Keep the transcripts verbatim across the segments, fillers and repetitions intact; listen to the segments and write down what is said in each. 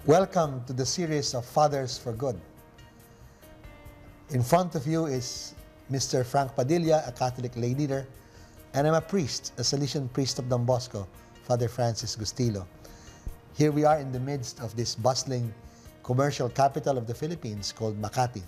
Welcome to the series of Fathers for Good. In front of you is Mister Frank Padilla, a Catholic lay leader, and I'm a priest, a Salesian priest of Don Bosco, Father Francis Gustilo. Here we are in the midst of this bustling commercial capital of the Philippines called Makati.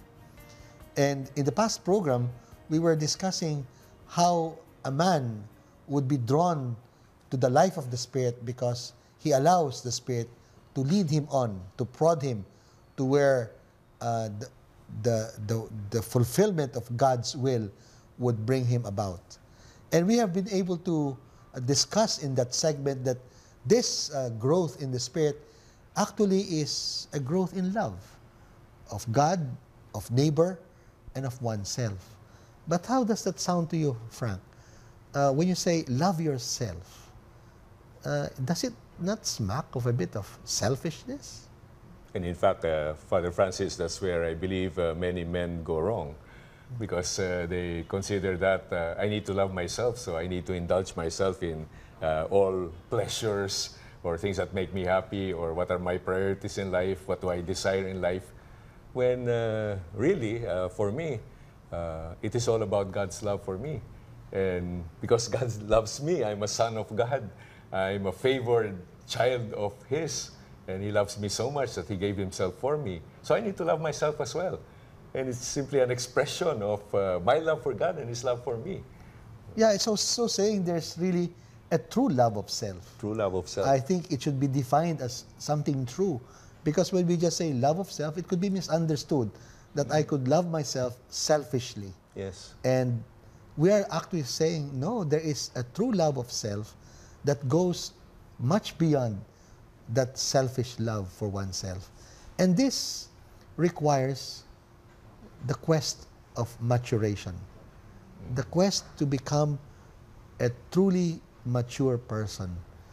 And in the past program, we were discussing how a man would be drawn to the life of the Spirit because he allows the Spirit to lead him on, to prod him to where uh, the, the, the, the fulfillment of God's will would bring him about. And we have been able to uh, discuss in that segment that this uh, growth in the Spirit actually is a growth in love of God, of neighbor, and of oneself. But how does that sound to you, Frank? Uh, when you say love yourself, uh, does it not smack of a bit of selfishness? And in fact, uh, Father Francis, that's where I believe uh, many men go wrong, because uh, they consider that uh, I need to love myself, so I need to indulge myself in uh, all pleasures or things that make me happy, or what are my priorities in life, what do I desire in life, when uh, really, uh, for me, uh, it is all about God's love for me. And because God loves me, I'm a son of God. I'm a favored child of His, and He loves me so much that He gave Himself for me. So I need to love myself as well. And it's simply an expression of uh, my love for God and His love for me. Yeah, it's also saying there's really a true love of self. True love of self. I think it should be defined as something true. Because when we just say love of self, it could be misunderstood that mm-hmm. I could love myself selfishly. Yes. And we are actually saying, no, there is a true love of self that goes much beyond that selfish love for oneself. And this requires the quest of maturation, the quest to become a truly mature person.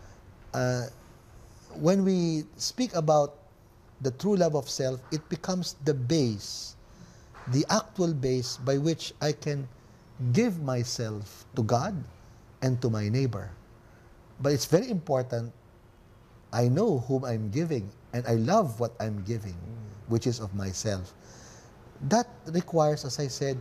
Uh, when we speak about the true love of self, it becomes the base, the actual base by which I can give myself to God and to my neighbor. But it's very important, I know whom I'm giving, and I love what I'm giving, mm. which is of myself. That requires, as I said,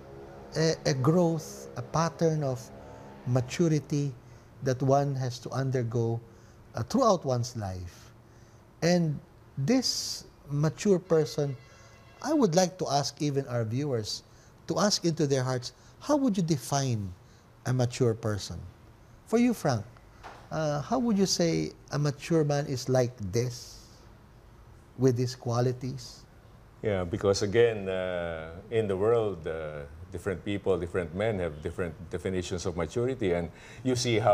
a, a growth, a pattern of maturity that one has to undergo uh, throughout one's life. And this mature person, I would like to ask even our viewers, to ask into their hearts, how would you define a mature person? For you, Frank, Uh, how would you say a mature man is like this, with these qualities? Yeah, because again, uh, in the world, uh, different people, different men have different definitions of maturity, and you see how